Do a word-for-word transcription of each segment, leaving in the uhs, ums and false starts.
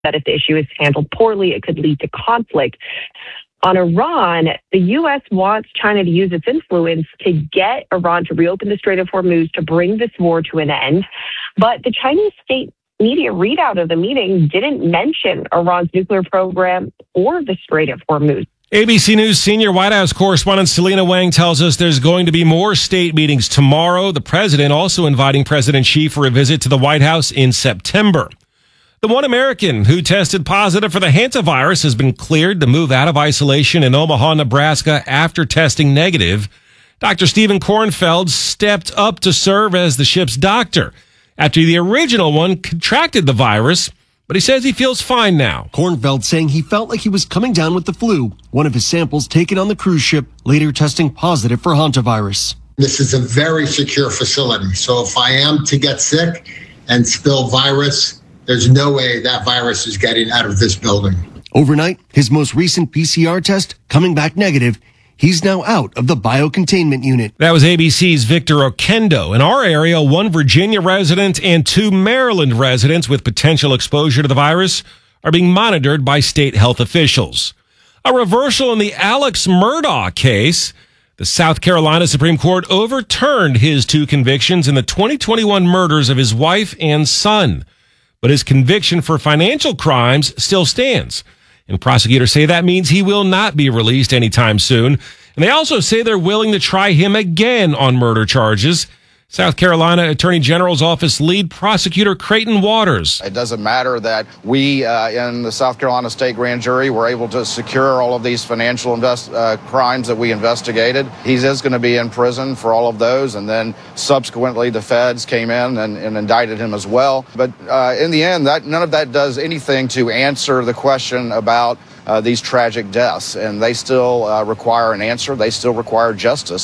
that if the issue is handled poorly, it could lead to conflict. On Iran, the U S wants China to use its influence to get Iran to reopen the Strait of Hormuz to bring this war to an end. But the Chinese state media readout of the meeting didn't mention Iran's nuclear program or the Strait of Hormuz. A B C News senior White House correspondent Selena Wang tells us there's going to be more state meetings tomorrow. The president also inviting President Xi for a visit to the White House in September. The one American who tested positive for the hantavirus has been cleared to move out of isolation in Omaha, Nebraska after testing negative. Doctor Stephen Kornfeld stepped up to serve as the ship's doctor after the original one contracted the virus, but he says he feels fine now. Kornfeld saying he felt like he was coming down with the flu. One of his samples taken on the cruise ship, later testing positive for hantavirus. This is a very secure facility, so if I am to get sick and spill virus, there's no way that virus is getting out of this building. Overnight, his most recent P C R test coming back negative. He's now out of the biocontainment unit. That was A B C's Victor Oquendo. In our area, one Virginia resident and two Maryland residents with potential exposure to the virus are being monitored by state health officials. A reversal in the Alex Murdaugh case. The South Carolina Supreme Court overturned his two convictions in the twenty twenty-one murders of his wife and son. But his conviction for financial crimes still stands. And prosecutors say that means he will not be released anytime soon. And they also say they're willing to try him again on murder charges. South Carolina Attorney General's office lead prosecutor Creighton Waters. It doesn't matter that we uh, in the South Carolina State Grand Jury were able to secure all of these financial invest, uh, crimes that we investigated. He is going to be in prison for all of those. And then subsequently the feds came in and, and indicted him as well. But uh, in the end, that none of that does anything to answer the question about uh, these tragic deaths. And they still uh, require an answer. They still require justice.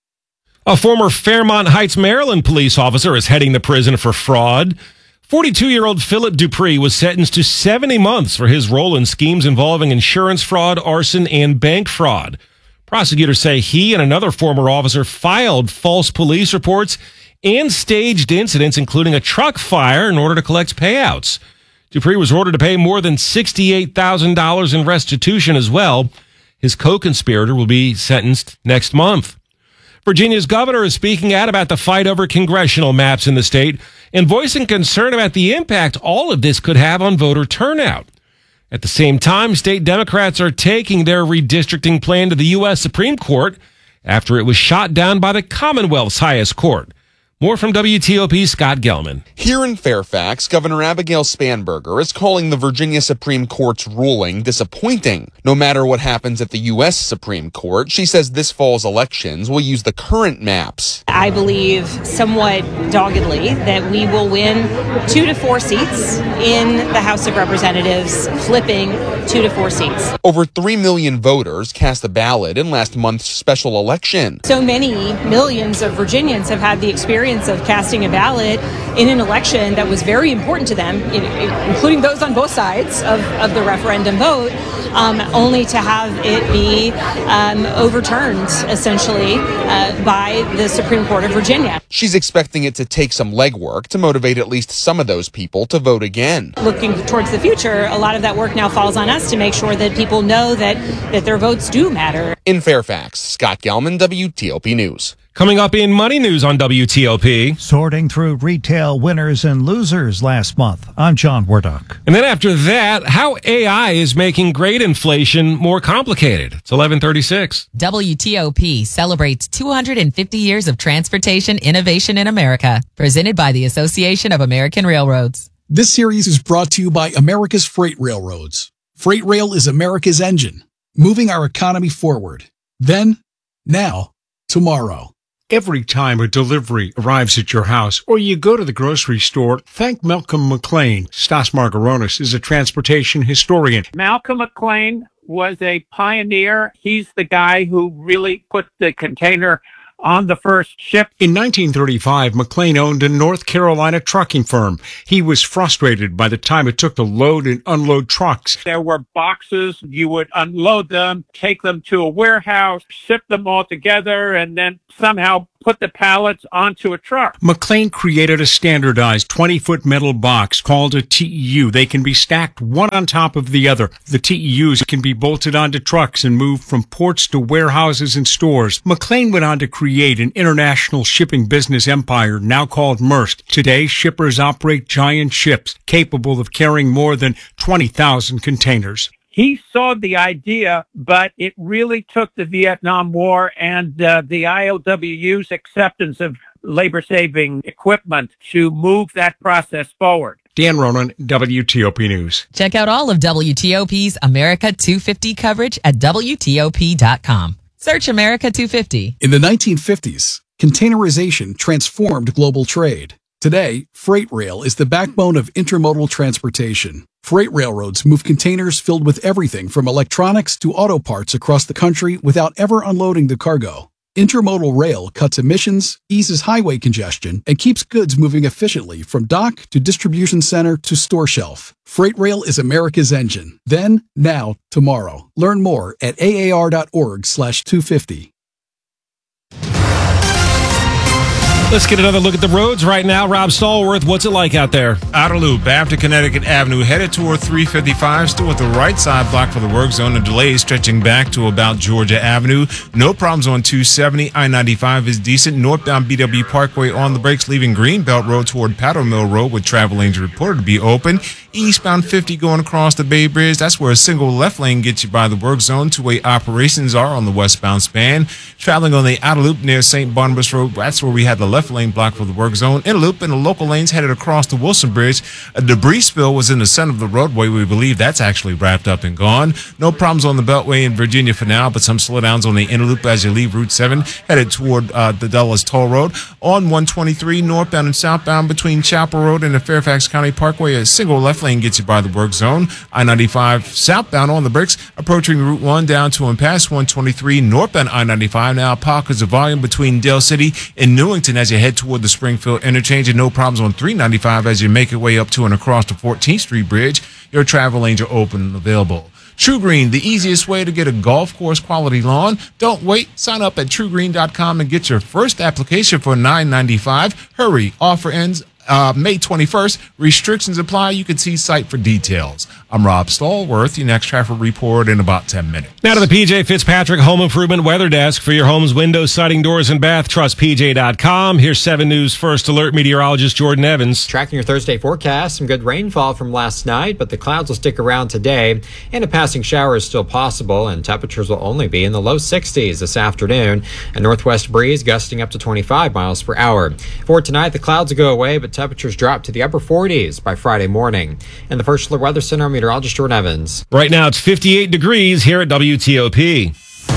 A former Fairmont Heights, Maryland police officer is heading to prison for fraud. forty-two-year-old Philip Dupree was sentenced to seventy months for his role in schemes involving insurance fraud, arson, and bank fraud. Prosecutors say he and another former officer filed false police reports and staged incidents, including a truck fire, in order to collect payouts. Dupree was ordered to pay more than sixty-eight thousand dollars in restitution as well. His co-conspirator will be sentenced next month. Virginia's governor is speaking out about the fight over congressional maps in the state and voicing concern about the impact all of this could have on voter turnout. At the same time, state Democrats are taking their redistricting plan to the U S Supreme Court after it was shot down by the Commonwealth's highest court. More from W T O P's Scott Gelman. Here in Fairfax, Governor Abigail Spanberger is calling the Virginia Supreme Court's ruling disappointing. No matter what happens at the U S Supreme Court, she says this fall's elections will use the current maps. I believe somewhat doggedly that we will win two to four seats in the House of Representatives, flipping two to four seats. Over three million voters cast a ballot in last month's special election. So many millions of Virginians have had the experience of casting a ballot in an election that was very important to them, including those on both sides of, of the referendum vote, um, only to have it be um, overturned, essentially, uh, by the Supreme Court of Virginia. She's expecting it to take some legwork to motivate at least some of those people to vote again. Looking towards the future, a lot of that work now falls on us to make sure that people know that, that their votes do matter. In Fairfax, Scott Gelman, W T O P News. Coming up in Money News on W T O P. Sorting through retail winners and losers last month. I'm John Wardock. And then after that, how A I is making grade inflation more complicated. It's eleven thirty-six. W T O P celebrates two hundred fifty years of transportation innovation in America. Presented by the Association of American Railroads. This series is brought to you by America's Freight Railroads. Freight Rail is America's engine, moving our economy forward. Then, now, tomorrow. Every time a delivery arrives at your house or you go to the grocery store, thank Malcolm McLean. Stas Margaronis is a transportation historian. Malcolm McLean was a pioneer. He's the guy who really put the container on the first ship. In nineteen thirty-five, McLean owned a North Carolina trucking firm. He was frustrated by the time it took to load and unload trucks. There were boxes. You would unload them, take them to a warehouse, ship them all together, and then somehow put the pallets onto a truck. McLean created a standardized twenty-foot metal box called a T E U. They can be stacked one on top of the other. The T E Us can be bolted onto trucks and moved from ports to warehouses and stores. McLean went on to create an international shipping business empire now called Maersk. Today, shippers operate giant ships capable of carrying more than twenty thousand containers. He saw the idea, but it really took the Vietnam War and uh, the I O W U's acceptance of labor-saving equipment to move that process forward. Dan Ronan, W T O P News. Check out all of W T O P's America two fifty coverage at W T O P dot com. Search America two fifty. In the nineteen fifties, containerization transformed global trade. Today, freight rail is the backbone of intermodal transportation. Freight railroads move containers filled with everything from electronics to auto parts across the country without ever unloading the cargo. Intermodal rail cuts emissions, eases highway congestion, and keeps goods moving efficiently from dock to distribution center to store shelf. Freight rail is America's engine. Then, now, tomorrow. Learn more at A A R dot org slash two fifty. Let's get another look at the roads right now. Rob Stallworth, what's it like out there? Outer Loop, after Connecticut Avenue, headed toward three fifty-five, still with the right side blocked for the work zone and delays stretching back to about Georgia Avenue. No problems on two seventy. I ninety-five is decent. Northbound B W Parkway on the brakes, leaving Greenbelt Road toward Powder Mill Road with travel lanes reported to be open. Eastbound fifty going across the Bay Bridge. That's where a single left lane gets you by the work zone. Two-way operations are on the westbound span. Traveling on the Outer Loop near Saint Barnabas Road, that's where we had the left lane blocked for the work zone. In a loop in the local lanes headed across the Wilson Bridge. A debris spill was in the center of the roadway. We believe that's actually wrapped up and gone. No problems on the Beltway in Virginia for now, but some slowdowns on the inner loop as you leave Route seven headed toward uh, the Dulles Toll Road. On one twenty-three northbound and southbound between Chapel Road and the Fairfax County Parkway, a single left lane gets you by the work zone. I ninety-five southbound on the brakes approaching Route one down to and past one twenty-three northbound I ninety-five. Now pockets of volume between Dale City and Newington as you head toward the Springfield interchange, and no problems on three ninety-five as you make your way up to and across the fourteenth Street Bridge. Your travel lanes are open and available. True Green, the easiest way to get a golf course quality lawn. Don't wait. Sign up at true green dot com and get your first application for nine ninety-five. Hurry. Offer ends uh, May twenty-first. Restrictions apply. You can see site for details. I'm Rob Stallworth. Your next traffic report in about ten minutes. Now to the P J Fitzpatrick Home Improvement Weather Desk for your home's windows, siding, doors, and bath. Trust P J dot com. Here's seven News First Alert meteorologist Jordan Evans. Tracking your Thursday forecast, some good rainfall from last night, but the clouds will stick around today, and a passing shower is still possible, and temperatures will only be in the low sixties this afternoon. A northwest breeze gusting up to twenty-five miles per hour. For tonight, the clouds will go away, but temperatures drop to the upper forties by Friday morning. In the First Alert Weather Center, meteorologist Jordan Evans. Right now, it's fifty-eight degrees here at W T O P.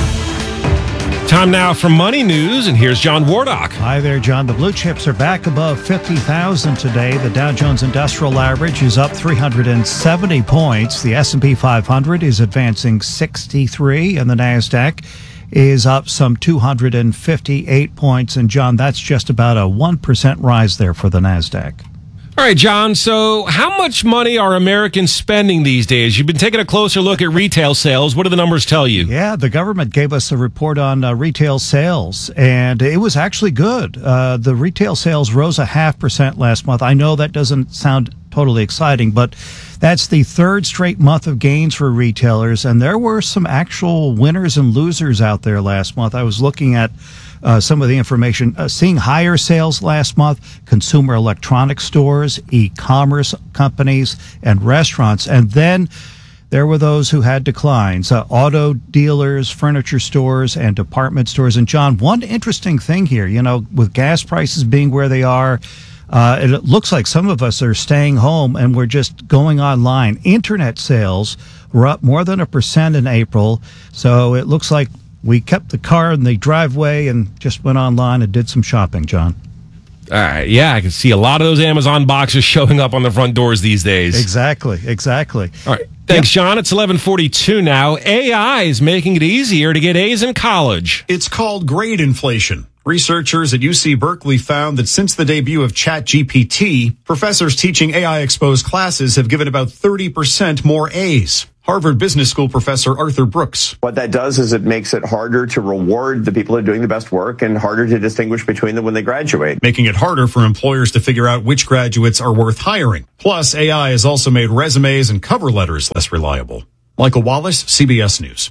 Time now for Money News, and here's John Wardock. Hi there, John. The blue chips are back above fifty thousand today. The Dow Jones Industrial Average is up three hundred seventy points. The S and P five hundred is advancing sixty-three, and the NASDAQ is up some two hundred fifty-eight points. And, John, that's just about a one percent rise there for the NASDAQ. All right, John, so how much money are Americans spending these days? You've been taking a closer look at retail sales. What do the numbers tell you? Yeah, the government gave us a report on uh, retail sales, and it was actually good. Uh, the retail sales rose a half percent last month. I know that doesn't sound totally exciting, but that's the third straight month of gains for retailers, and there were some actual winners and losers out there last month. I was looking at Uh, some of the information, uh, seeing higher sales last month, consumer electronic stores, e-commerce companies, and restaurants. And then there were those who had declines, uh, auto dealers, furniture stores, and department stores. And, John, one interesting thing here, you know, with gas prices being where they are, uh, it looks like some of us are staying home and we're just going online. Internet sales were up more than a percent in April, so it looks like we kept the car in the driveway and just went online and did some shopping, John. All right. Yeah, I can see a lot of those Amazon boxes showing up on the front doors these days. Exactly. Exactly. All right. Thanks, yep. John. It's eleven forty-two now. A I is making it easier to get A's in college. It's called grade inflation. Researchers at U C Berkeley found that since the debut of ChatGPT, professors teaching A I-exposed classes have given about thirty percent more A's. Harvard Business School professor Arthur Brooks. What that does is it makes it harder to reward the people who are doing the best work and harder to distinguish between them when they graduate. Making it harder for employers to figure out which graduates are worth hiring. Plus, A I has also made resumes and cover letters less reliable. Michael Wallace, C B S News.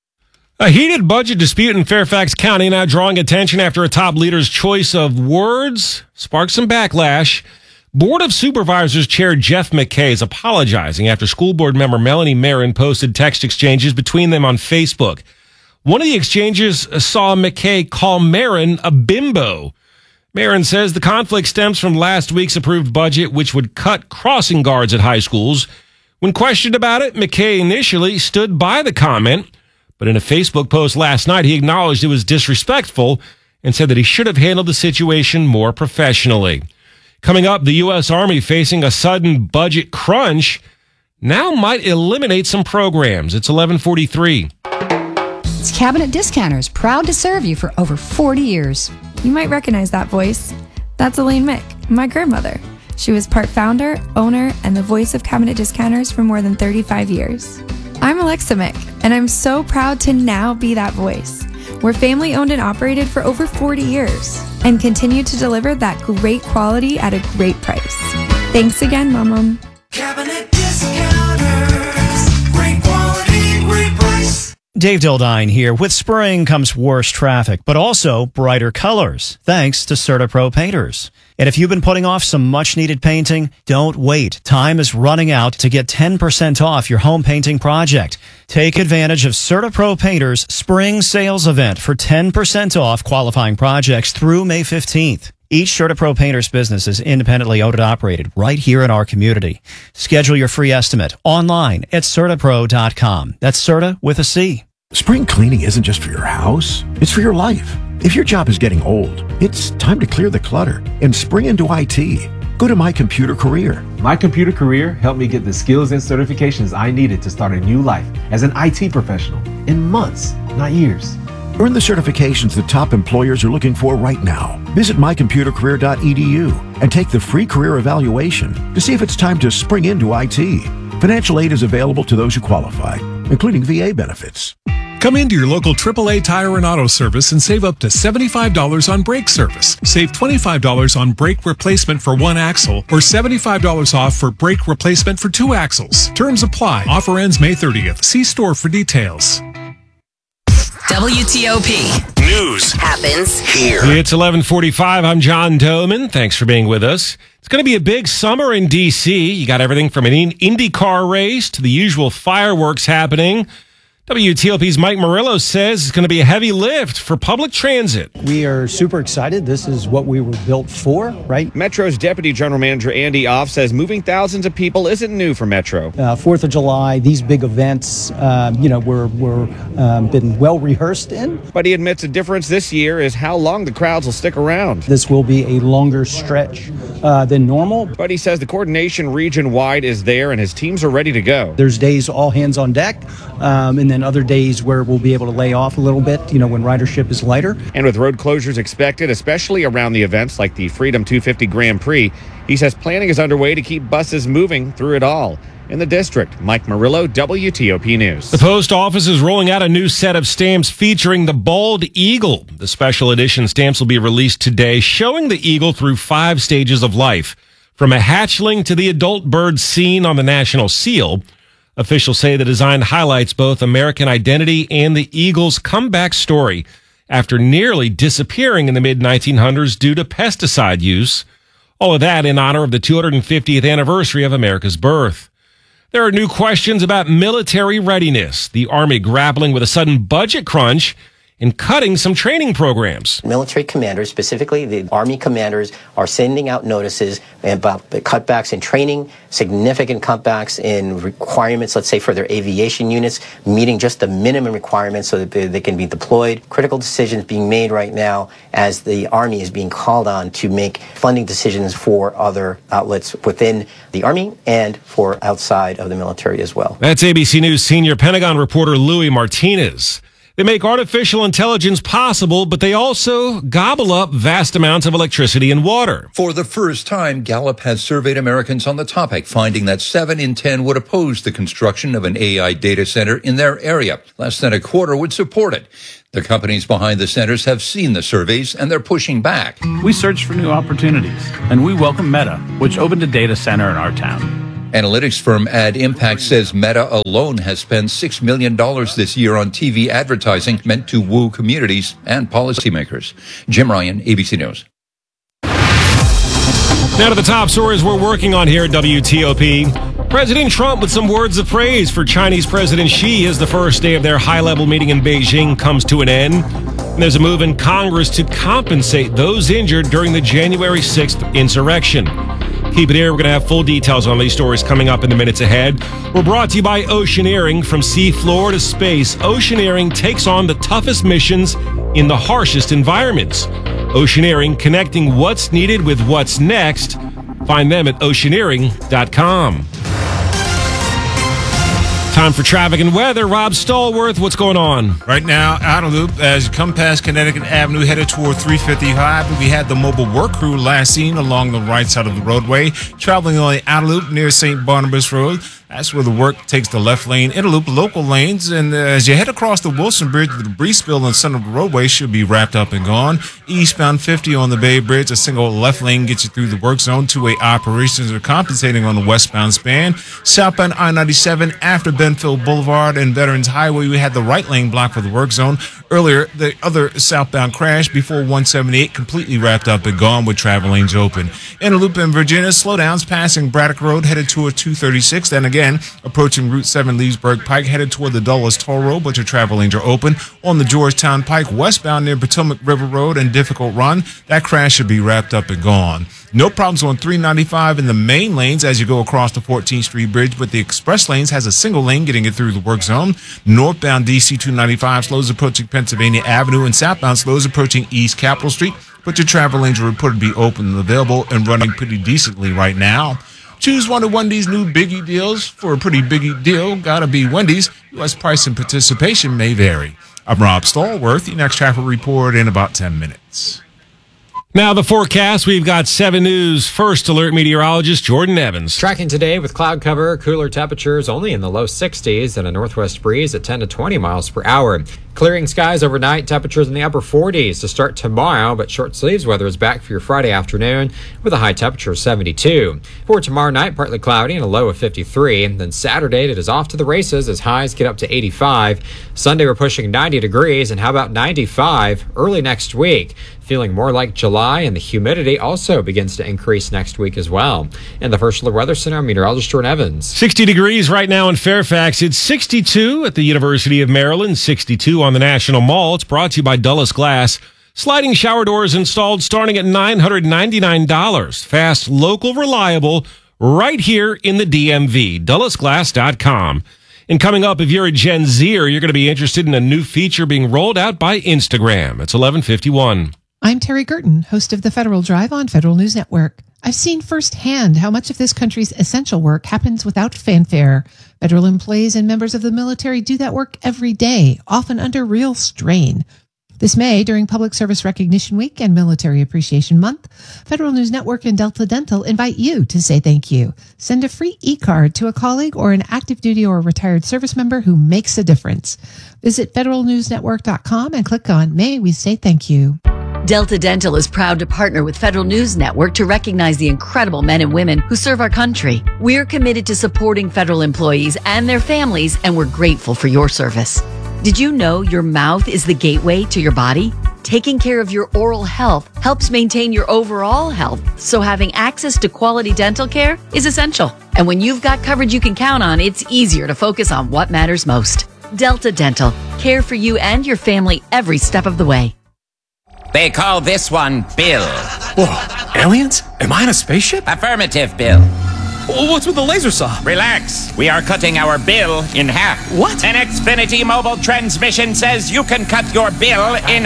A heated budget dispute in Fairfax County now drawing attention after a top leader's choice of words sparked some backlash. Board of Supervisors Chair Jeff McKay is apologizing after school board member Melanie Marin posted text exchanges between them on Facebook. One of the exchanges saw McKay call Marin a bimbo. Marin says the conflict stems from last week's approved budget, which would cut crossing guards at high schools. When questioned about it, McKay initially stood by the comment, but in a Facebook post last night, he acknowledged it was disrespectful and said that he should have handled the situation more professionally. Coming up, the U S Army facing a sudden budget crunch now might eliminate some programs. It's eleven forty-three. It's Cabinet Discounters, proud to serve you for over forty years. You might recognize that voice. That's Elaine Mick, my grandmother. She was part founder, owner, and the voice of Cabinet Discounters for more than thirty-five years. I'm Alexa Mick, and I'm so proud to now be that voice. We're family owned and operated for over forty years and continue to deliver that great quality at a great price. Thanks again, Mom. Cabinet Discounters, great quality, great price. Dave Dildine here. With spring comes worse traffic, but also brighter colors, thanks to CertaPro painters. And if you've been putting off some much-needed painting, don't wait. Time is running out to get ten percent off your home painting project. Take advantage of CertaPro Painters' spring sales event for ten percent off qualifying projects through May fifteenth. Each CertaPro Painters business is independently owned and operated right here in our community. Schedule your free estimate online at CertaPro dot com. That's Certa with a C. Spring cleaning isn't just for your house, it's for your life. If your job is getting old, it's time to clear the clutter and spring into I T. Go to My Computer Career. My Computer Career helped me get the skills and certifications I needed to start a new life as an I T professional in months, not years. Earn the certifications that top employers are looking for right now. Visit my computer career dot e d u and take the free career evaluation to see if it's time to spring into I T. Financial aid is available to those who qualify, including V A benefits. Come into your local triple A Tire and Auto Service and save up to seventy-five dollars on brake service. Save twenty-five dollars on brake replacement for one axle or seventy-five dollars off for brake replacement for two axles. Terms apply. Offer ends May thirtieth. See store for details. W T O P News happens here. It's eleven forty-five. I'm John Doman. Thanks for being with us. It's going to be a big summer in D C. You got everything from an IndyCar race to the usual fireworks happening. W T O P's Mike Murillo says it's going to be a heavy lift for public transit. We are super excited. This is what we were built for, right? Metro's Deputy General Manager Andy Off says moving thousands of people isn't new for Metro. Uh, Fourth of July, these big events, uh, you know, were were um, been well rehearsed in. But he admits a difference this year is how long the crowds will stick around. This will be a longer stretch uh, than normal. But he says the coordination region-wide is there and his teams are ready to go. There's days all hands on deck, um, and then other days where we'll be able to lay off a little bit, you know, when ridership is lighter. And with road closures expected, especially around the events like the Freedom two fifty Grand Prix, he says planning is underway to keep buses moving through it all. In the district, Mike Murillo, W T O P News. The post office is rolling out a new set of stamps featuring the bald eagle. The special edition stamps will be released today, showing the eagle through five stages of life, from a hatchling to the adult bird seen on the national seal. Officials say the design highlights both American identity and the eagle's comeback story after nearly disappearing in the mid nineteen hundreds due to pesticide use. All of that in honor of the two hundred fiftieth anniversary of America's birth. There are new questions about military readiness, the Army grappling with a sudden budget crunch and cutting some training programs. Military commanders, specifically the Army commanders, are sending out notices about the cutbacks in training, significant cutbacks in requirements, let's say for their aviation units, meeting just the minimum requirements so that they, they can be deployed. Critical decisions being made right now as the Army is being called on to make funding decisions for other outlets within the Army and for outside of the military as well. That's A B C News senior Pentagon reporter Louis Martinez. They make artificial intelligence possible, but they also gobble up vast amounts of electricity and water. For the first time, Gallup has surveyed Americans on the topic, finding that seven in ten would oppose the construction of an A I data center in their area. Less than a quarter would support it. The companies behind the centers have seen the surveys, and they're pushing back. We searched for new opportunities, and we welcome Meta, which opened a data center in our town. Analytics firm Ad Impact says Meta alone has spent six million dollars this year on T V advertising meant to woo communities and policymakers. Jim Ryan, A B C News. Now to the top stories we're working on here at W T O P. President Trump with some words of praise for Chinese President Xi as the first day of their high-level meeting in Beijing comes to an end. And there's a move in Congress to compensate those injured during the January sixth insurrection. Keep it here. We're going to have full details on these stories coming up in the minutes ahead. We're brought to you by Oceaneering. From seafloor to space, Oceaneering takes on the toughest missions in the harshest environments. Oceaneering, connecting what's needed with what's next. Find them at oceaneering dot com. Time for traffic and weather. Rob Stallworth, what's going on? Right now, outer loop as you come past Connecticut Avenue, headed toward three fifty-five. We had the mobile work crew last seen along the right side of the roadway, traveling on the outer loop near Saint Barnabas Road. That's where the work takes the left lane, inner loop, local lanes. And uh, as you head across the Wilson Bridge, the debris spill in center of the roadway should be wrapped up and gone. Eastbound fifty on the Bay Bridge, a single left lane gets you through the work zone. Two-way operations are compensating on the westbound span. Southbound I ninety-seven after Benfield Boulevard and Veterans Highway, we had the right lane blocked for the work zone. Earlier, the other southbound crash before one seventy-eight completely wrapped up and gone with travel lanes open. Inner loop in Virginia, slowdowns passing Braddock Road, headed toward two thirty-six. Then again, approaching Route seven Leesburg Pike, headed toward the Dulles Toll Road, but your travel lanes are open. On the Georgetown Pike, westbound near Potomac River Road and Difficult Run, that crash should be wrapped up and gone. No problems on three ninety-five in the main lanes as you go across the fourteenth Street Bridge, but the express lanes has a single lane getting it through the work zone. Northbound D C two ninety-five slows approaching Pennsylvania Avenue, and southbound slows approaching East Capitol Street, but your travel lanes are reported to be open and available and running pretty decently right now. Choose one of Wendy's new Biggie deals for a pretty biggie deal. Gotta be Wendy's. U S price and participation may vary. I'm Rob Stallworth. Your next traffic report in about ten minutes. Now the forecast. We've got seven News First Alert meteorologist Jordan Evans. Tracking today with cloud cover, cooler temperatures only in the low sixties and a northwest breeze at ten to twenty miles per hour. Clearing skies overnight, temperatures in the upper forties to start tomorrow, but short sleeves weather is back for your Friday afternoon with a high temperature of seventy-two. For tomorrow night, partly cloudy and a low of fifty-three. Then Saturday, it is off to the races as highs get up to eighty-five. Sunday, we're pushing ninety degrees, and how about ninety-five early next week? Feeling more like July, and the humidity also begins to increase next week as well. In the First Alert Weather Center, I'm meteorologist Jordan Evans. sixty degrees right now in Fairfax. It's sixty-two at the University of Maryland, sixty-two on the National Mall. It's brought to you by Dulles Glass. Sliding shower doors installed starting at nine hundred ninety-nine dollars. Fast, local, reliable, right here in the D M V. Dulles Glass dot com. And coming up, if you're a Gen Zer, you're going to be interested in a new feature being rolled out by Instagram. It's eleven fifty-one. I'm Terry Gerton, host of the Federal Drive on Federal News Network. I've seen firsthand how much of this country's essential work happens without fanfare. Federal employees and members of the military do that work every day, often under real strain. This May, during Public Service Recognition Week and Military Appreciation Month, Federal News Network and Delta Dental invite you to say thank you. Send a free e-card to a colleague or an active duty or retired service member who makes a difference. Visit federal news network dot com and click on May We Say Thank You. Delta Dental is proud to partner with Federal News Network to recognize the incredible men and women who serve our country. We're committed to supporting federal employees and their families, and we're grateful for your service. Did you know your mouth is the gateway to your body? Taking care of your oral health helps maintain your overall health, so having access to quality dental care is essential. And when you've got coverage you can count on, it's easier to focus on what matters most. Delta Dental. Care for you and your family every step of the way. They call this one Bill. Whoa, aliens? Am I in a spaceship? Affirmative, Bill. What's with the laser saw? Relax. We are cutting our bill in half. What? An Xfinity mobile transmission says you can cut your bill in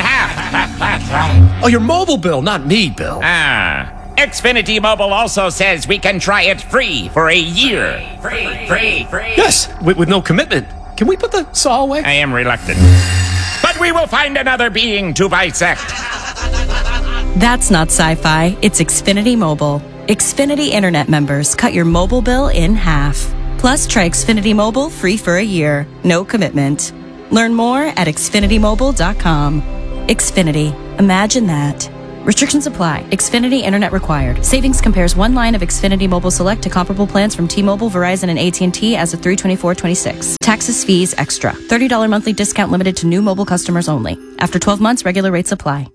half. Oh, your mobile bill, not me, Bill. Ah. Xfinity Mobile also says we can try it free for a year. Free, free, free. Yes, with, with no commitment. Can we put the saw away? I am reluctant. and we will find another being to bisect. That's not sci-fi, it's Xfinity Mobile. Xfinity Internet members cut your mobile bill in half. Plus, try Xfinity Mobile free for a year. No commitment. Learn more at xfinity mobile dot com. Xfinity. Imagine that. Restrictions apply. Xfinity Internet required. Savings compares one line of Xfinity Mobile Select to comparable plans from T-Mobile, Verizon, and A T and T as of three twenty-four twenty-six. Taxes, fees, extra. thirty dollars monthly discount limited to new mobile customers only. After twelve months, regular rates apply.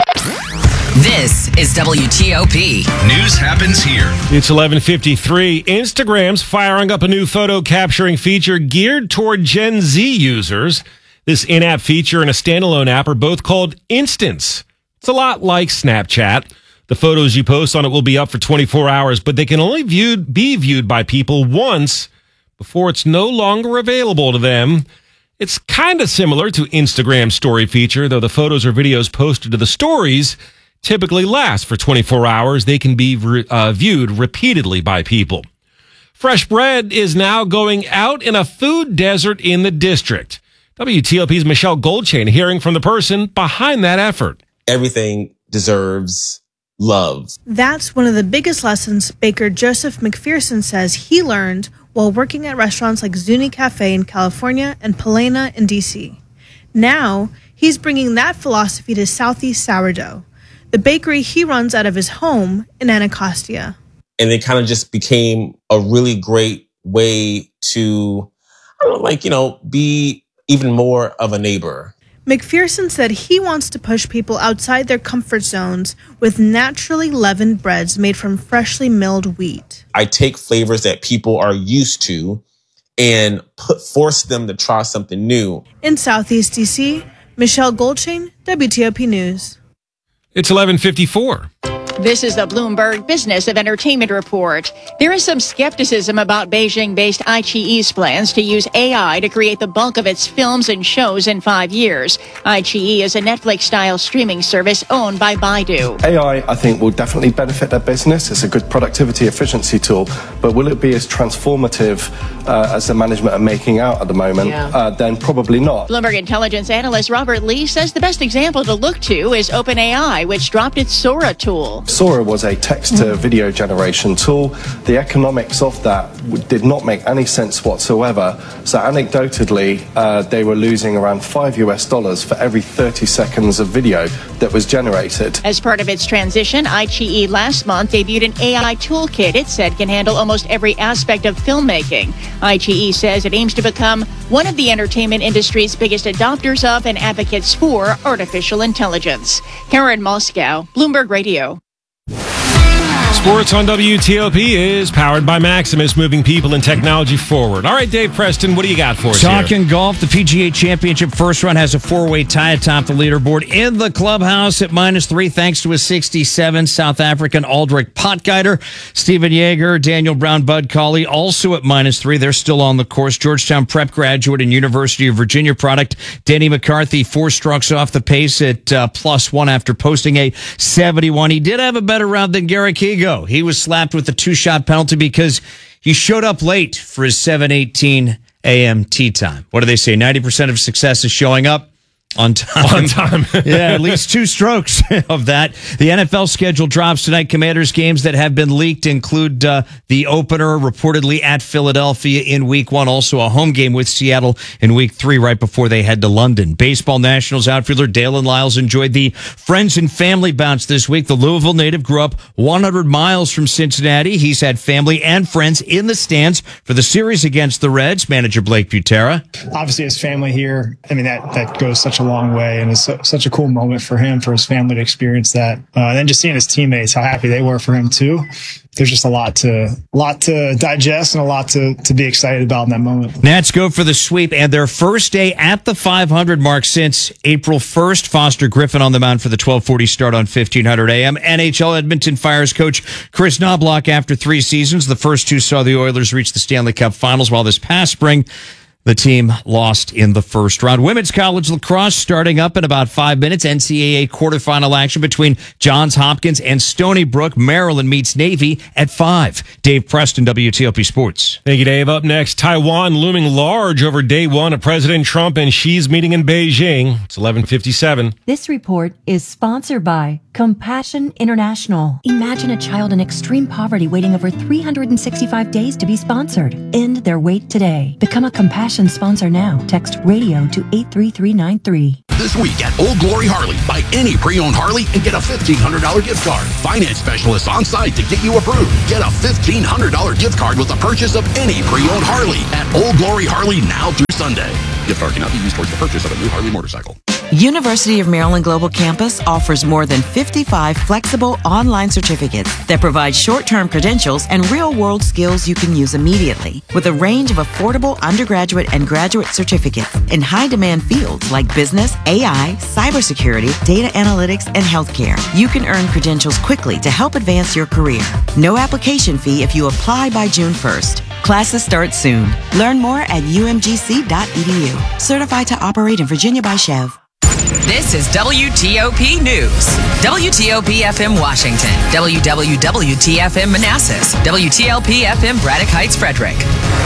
This is W T O P. News happens here. It's eleven fifty-three. Instagram's firing up a new photo capturing feature geared toward Gen Z users. This in-app feature and a standalone app are both called Instants. It's a lot like Snapchat. The photos you post on it will be up for twenty-four hours, but they can only viewed, be viewed by people once before it's no longer available to them. It's kind of similar to Instagram's story feature, though the photos or videos posted to the stories typically last for twenty-four hours. They can be re- uh, viewed repeatedly by people. Fresh bread is now going out in a food desert in the district. W T O P's Michelle Goldchain hearing from the person behind that effort. Everything deserves love. That's one of the biggest lessons baker Joseph McPherson says he learned while working at restaurants like Zuni Cafe in California and Palena in D C. Now, he's bringing that philosophy to Southeast Sourdough, the bakery he runs out of his home in Anacostia. And it kind of just became a really great way to, I don't know, like, you know, be even more of a neighbor. McPherson said he wants to push people outside their comfort zones with naturally leavened breads made from freshly milled wheat. I take flavors that people are used to and put force them to try something new. In Southeast D C, Michelle Goldchain, W T O P News. It's eleven fifty-four. This is the Bloomberg Business of Entertainment report. There is some skepticism about Beijing-based iQIYI's plans to use A I to create the bulk of its films and shows in five years. iQIYI is a Netflix-style streaming service owned by Baidu. A I, I think, will definitely benefit their business. It's a good productivity efficiency tool, but will it be as transformative uh, as the management are making out at the moment? Yeah. Uh, then probably not. Bloomberg intelligence analyst Robert Lee says the best example to look to is OpenAI, which dropped its Sora tool. Sora was a text-to-video generation tool. The economics of that did not make any sense whatsoever. So anecdotally, uh, they were losing around five U S dollars for every thirty seconds of video that was generated. As part of its transition, iQIYI last month debuted an A I toolkit it said can handle almost every aspect of filmmaking. iQIYI says it aims to become one of the entertainment industry's biggest adopters of and advocates for artificial intelligence. Karen Moscow, Bloomberg Radio. Sports on W T O P is powered by Maximus, moving people and technology forward. All right, Dave Preston, what do you got for us Talking here? golf, the P G A Championship first round has a four-way tie atop the leaderboard in the clubhouse at minus three, thanks to a sixty-seven South African Aldrich Potgieter. Stephen Yeager, Daniel Brown, Bud Cauley, also at minus three. They're still on the course. Georgetown Prep graduate and University of Virginia product Denny McCarthy, four strokes off the pace at uh, plus one after posting a seventy-one. He did have a better round than Garrick Higo. He was slapped with a two-shot penalty because he showed up late for his seven eighteen a.m. tee time. What do they say? ninety percent of success is showing up on time. On time. Yeah, at least two strokes of that. The N F L schedule drops tonight. Commanders games that have been leaked include uh, the opener reportedly at Philadelphia in week one. Also a home game with Seattle in week three right before they head to London. Baseball Nationals outfielder Dalen Lyles enjoyed the friends and family bounce this week. The Louisville native grew up one hundred miles from Cincinnati. He's had family and friends in the stands for the series against the Reds. Manager Blake Butera. Obviously, his family here, I mean, that, that goes such a long way, and it's so, such a cool moment for him, for his family to experience that. Uh, and then just seeing his teammates, how happy they were for him too. There's just a lot to lot to digest and a lot to, to be excited about in that moment. Nats go for the sweep and their first day at the five hundred mark since April first. Foster Griffin on the mound for the twelve forty start on fifteen hundred A M. N H L Edmonton fires coach Chris Knobloch after three seasons. The first two saw the Oilers reach the Stanley Cup Finals, while this past spring The team lost in the first round. Women's college lacrosse starting up in about five minutes. N C double A quarterfinal action between Johns Hopkins and Stony Brook. Maryland meets Navy at five. Dave Preston, W T O P Sports. Thank you, Dave. Up next, Taiwan looming large over day one of President Trump and Xi's meeting in Beijing. It's eleven fifty-seven. This report is sponsored by Compassion International. Imagine a child in extreme poverty waiting over three hundred sixty-five days to be sponsored. End their wait today. Become a Compassion sponsor now. Text radio to eight three three nine three. This week at Old Glory Harley, buy any pre-owned Harley and get a fifteen hundred dollars gift card. Finance specialists on site to get you approved. Get a fifteen hundred dollars gift card with the purchase of any pre-owned Harley at Old Glory Harley now through Sunday. Gift card cannot be used towards the purchase of a new Harley motorcycle. University of Maryland Global Campus offers more than fifty-five flexible online certificates that provide short-term credentials and real-world skills you can use immediately, with a range of affordable undergraduate and graduate certificates in high-demand fields like business, A I, cybersecurity, data analytics, and healthcare. You can earn credentials quickly to help advance your career. No application fee if you apply by June first. Classes start soon. Learn more at u m g c dot e d u. Certified to operate in Virginia by Chev. This is W T O P News. W T O P F M Washington. W W W T F M Manassas. W T L P F M Braddock Heights, Frederick.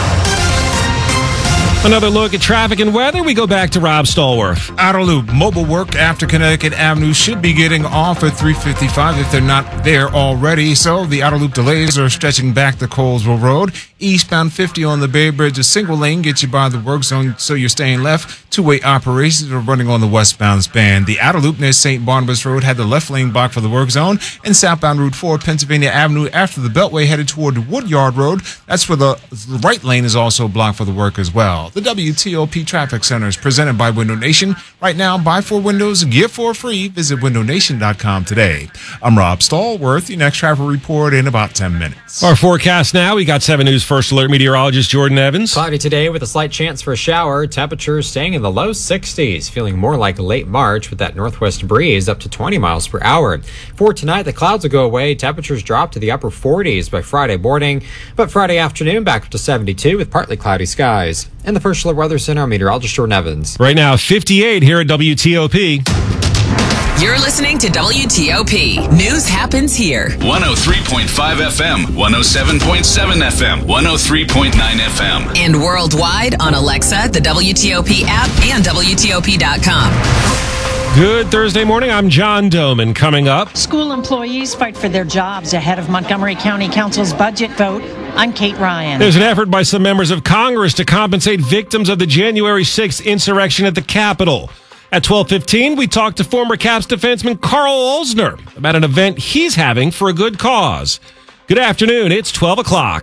Another look at traffic and weather. We go back to Rob Stallworth. Outer Loop mobile work after Connecticut Avenue should be getting off at three fifty-five if they're not there already. So the Outer Loop delays are stretching back to Colesville Road. Eastbound fifty on the Bay Bridge, a single lane gets you by the work zone, so you're staying left. Two-way operations are running on the westbound span. The Outer Loop near Saint Barnabas Road had the left lane blocked for the work zone. And southbound Route four, Pennsylvania Avenue, after the Beltway headed toward Woodyard Road. That's where the, the right lane is also blocked for the work as well. The W T O P Traffic Center is presented by Window Nation. Right now, buy four windows, get four free. Visit window nation dot com today. I'm Rob Stallworth. Your next traffic report in about ten minutes. Our forecast now. We got seven News First Alert meteorologist Jordan Evans. Cloudy today with a slight chance for a shower. Temperatures staying in the low sixties, feeling more like late March with that northwest breeze up to twenty miles per hour. For tonight, the clouds will go away. Temperatures drop to the upper forties by Friday morning, but Friday afternoon back up to seventy-two with partly cloudy skies. And the First Alert Weather Center, meteorologist Jordan Evans. Right now, fifty-eight here at W T O P. You're listening to W T O P. News happens here. one oh three point five F M, one oh seven point seven F M, one oh three point nine F M. And worldwide on Alexa, the W T O P app, and W T O P dot com. Good Thursday morning. I'm John Doman. Coming up, school employees fight for their jobs ahead of Montgomery County Council's budget vote. I'm Kate Ryan. There's an effort by some members of Congress to compensate victims of the January sixth insurrection at the Capitol. At twelve fifteen, we talked to former Caps defenseman Carl Olsner about an event he's having for a good cause. Good afternoon. It's twelve o'clock.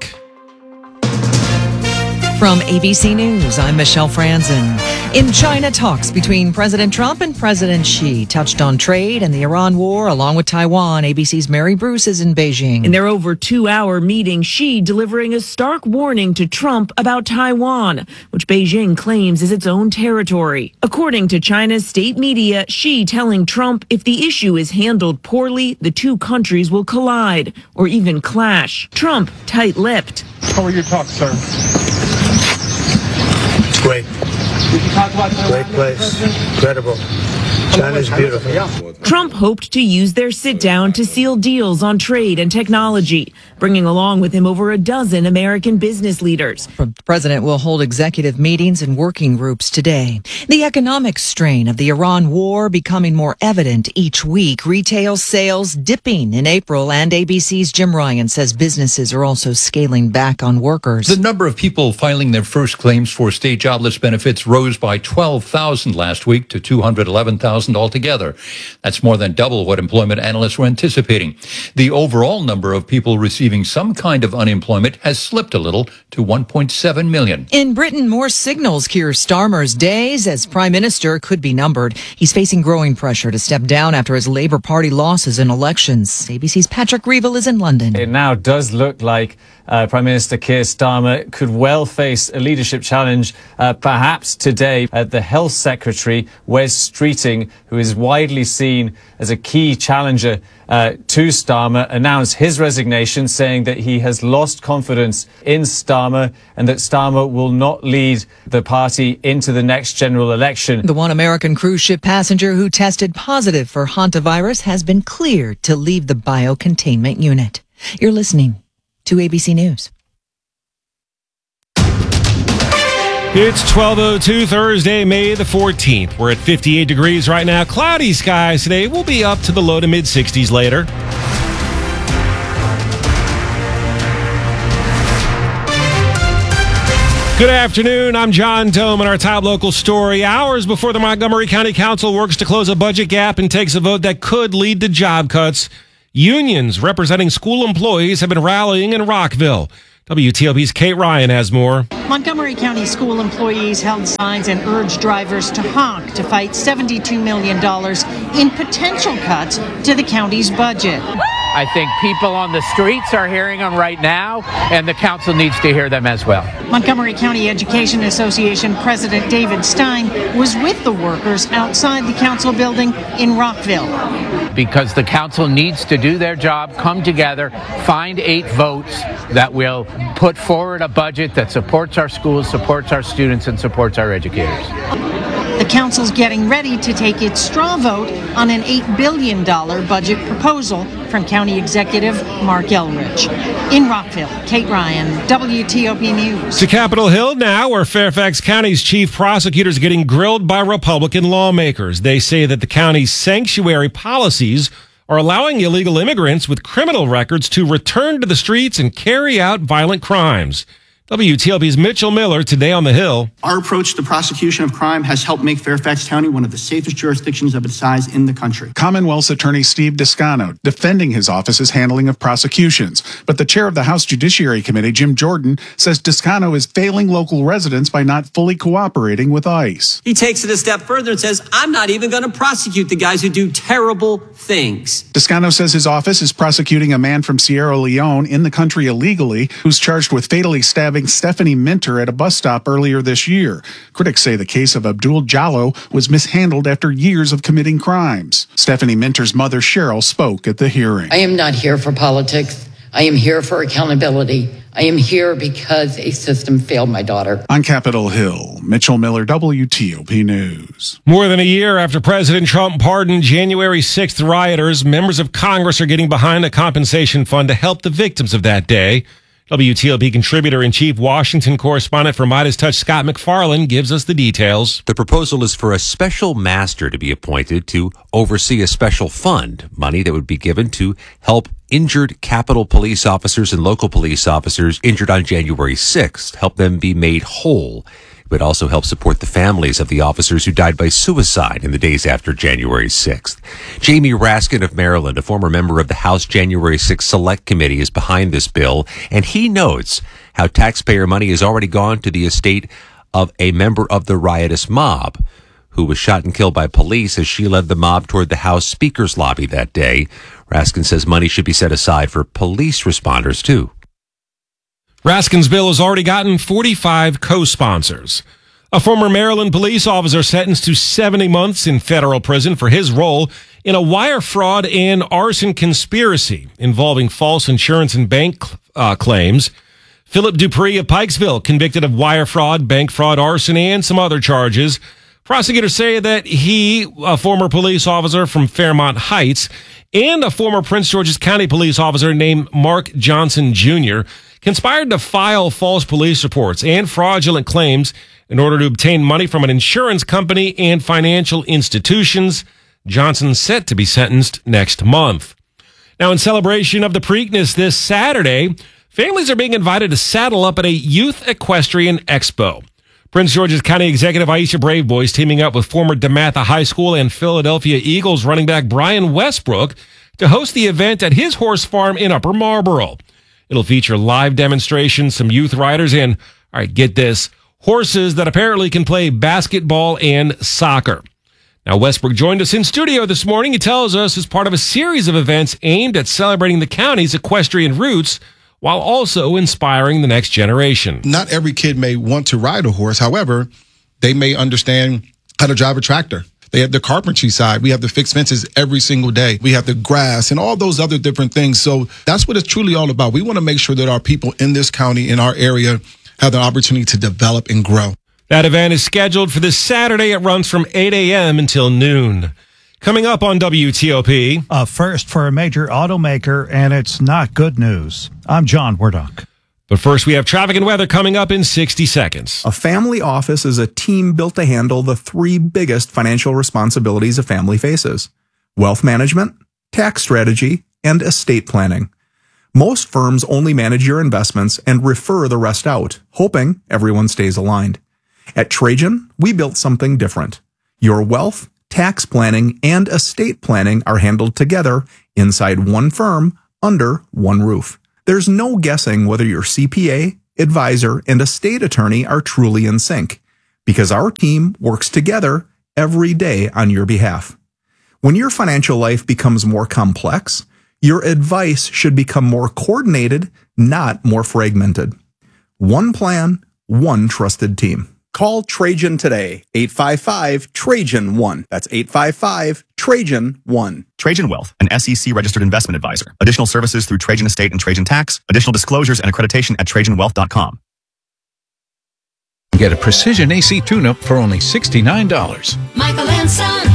From A B C News, I'm Michelle Franzen. In China, talks between President Trump and President Xi touched on trade and the Iran war, along with Taiwan. A B C's Mary Bruce is in Beijing. In their over two-hour meeting, Xi delivering a stark warning to Trump about Taiwan, which Beijing claims is its own territory. According to China's state media, Xi telling Trump if the issue is handled poorly, the two countries will collide or even clash. Trump tight-lipped. How are your talks, sir? It's great. Did you talk about Taiwan? Great place. Incredible. China's beautiful. Trump hoped to use their sit-down to seal deals on trade and technology, bringing along with him over a dozen American business leaders. The president will hold executive meetings and working groups today. The economic strain of the Iran war becoming more evident each week. Retail sales dipping in April, and A B C's Jim Ryan says businesses are also scaling back on workers. The number of people filing their first claims for state jobless benefits rose by twelve thousand last week to two hundred eleven thousand altogether. That's more than double what employment analysts were anticipating. The overall number of people receiving some kind of unemployment has slipped a little to one point seven million. In Britain, more signals Keir Starmer's days as Prime Minister could be numbered. He's facing growing pressure to step down after his Labour Party losses in elections. A B C's Patrick Reevell is in London. It now does look like uh, Prime Minister Keir Starmer could well face a leadership challenge, uh, perhaps today. Uh, the Health Secretary, Wes Streeting, who is widely seen as a key challenger uh, to Starmer, announced his resignation, saying that he has lost confidence in Starmer and that Starmer will not lead the party into the next general election. The one American cruise ship passenger who tested positive for hantavirus has been cleared to leave the biocontainment unit. You're listening to A B C News. It's twelve oh two, Thursday, May the fourteenth. We're at fifty-eight degrees right now. Cloudy skies today. We'll be up to the low to mid sixties later. Good afternoon. I'm John Dome, and our top local story. Hours before the Montgomery County Council works to close a budget gap and takes a vote that could lead to job cuts, unions representing school employees have been rallying in Rockville. W T L P's Kate Ryan has more. Montgomery County school employees held signs and urged drivers to honk to fight seventy-two million dollars in potential cuts to the county's budget. I think people on the streets are hearing them right now, and the council needs to hear them as well. Montgomery County Education Association President David Stein was with the workers outside the council building in Rockville. Because the council needs to do their job, come together, find eight votes that will put forward a budget that supports our schools, supports our students, and supports our educators. The council's getting ready to take its straw vote on an eight billion dollars budget proposal from County Executive Mark Elrich. In Rockville, Kate Ryan, W T O P News. To Capitol Hill now, where Fairfax County's chief prosecutor is getting grilled by Republican lawmakers. They say that the county's sanctuary policies are allowing illegal immigrants with criminal records to return to the streets and carry out violent crimes. W T L P's Mitchell Miller today on the Hill. Our approach to the prosecution of crime has helped make Fairfax County one of the safest jurisdictions of its size in the country. Commonwealth's Attorney Steve Descano defending his office's handling of prosecutions. But the chair of the House Judiciary Committee, Jim Jordan, says Descano is failing local residents by not fully cooperating with ICE. He takes it a step further and says, I'm not even going to prosecute the guys who do terrible things. Descano says his office is prosecuting a man from Sierra Leone in the country illegally who's charged with fatally stabbing Stephanie Minter at a bus stop earlier this year. Critics say the case of Abdul Jallo was mishandled after years of committing crimes. Stephanie Minter's mother, Cheryl, spoke at the hearing. I am not here for politics. I am here for accountability. I am here because a system failed my daughter. On Capitol Hill, Mitchell Miller, W T O P News. More than a year after President Trump pardoned January sixth rioters, members of Congress are getting behind a compensation fund to help the victims of that day. W T L P contributor-in-chief, Washington correspondent for Midas Touch, Scott McFarland, gives us the details. The proposal is for a special master to be appointed to oversee a special fund, money that would be given to help injured Capitol police officers and local police officers injured on January sixth, help them be made whole. It would also help support the families of the officers who died by suicide in the days after January sixth. Jamie Raskin of Maryland, a former member of the House January sixth Select Committee, is behind this bill, and he notes how taxpayer money has already gone to the estate of a member of the riotous mob who was shot and killed by police as she led the mob toward the House Speaker's lobby that day. Raskin says money should be set aside for police responders, too. Raskin's bill has already gotten forty-five co-sponsors. A former Maryland police officer sentenced to seventy months in federal prison for his role in a wire fraud and arson conspiracy involving false insurance and bank uh, claims. Philip Dupree of Pikesville, convicted of wire fraud, bank fraud, arson, and some other charges. Prosecutors say that he, a former police officer from Fairmont Heights, and a former Prince George's County police officer named Mark Johnson Junior conspired to file false police reports and fraudulent claims in order to obtain money from an insurance company and financial institutions. Johnson's set to be sentenced next month. Now, in celebration of the Preakness this Saturday, families are being invited to saddle up at a youth equestrian expo. Prince George's County Executive Aisha Braveboy teaming up with former DeMatha High School and Philadelphia Eagles running back Brian Westbrook to host the event at his horse farm in Upper Marlboro. It'll feature live demonstrations, some youth riders, and, all right, get this, horses that apparently can play basketball and soccer. Now, Westbrook joined us in studio this morning. He tells us as part of a series of events aimed at celebrating the county's equestrian roots, while also inspiring the next generation. Not every kid may want to ride a horse. However, they may understand how to drive a tractor. They have the carpentry side. We have the fixed fences every single day. We have the grass and all those other different things. So that's what it's truly all about. We want to make sure that our people in this county, in our area, have the opportunity to develop and grow. That event is scheduled for this Saturday. It runs from eight a.m. until noon. Coming up on W T O P. A first for a major automaker, and it's not good news. I'm John Wardock. But first, we have traffic and weather coming up in sixty seconds. A family office is a team built to handle the three biggest financial responsibilities a family faces: wealth management, tax strategy, and estate planning. Most firms only manage your investments and refer the rest out, hoping everyone stays aligned. At Trajan, we built something different. Your wealth, tax planning, and estate planning are handled together inside one firm under one roof. There's no guessing whether your C P A, advisor, and estate attorney are truly in sync, because our team works together every day on your behalf. When your financial life becomes more complex, your advice should become more coordinated, not more fragmented. One plan, one trusted team. Call Trajan today, eight five five, Trajan one. That's eight five five, Trajan one. Trajan Wealth, an S E C-registered investment advisor. Additional services through Trajan Estate and Trajan Tax. Additional disclosures and accreditation at trajan wealth dot com. Get a Precision A C tune-up for only sixty-nine dollars. Michael and Son.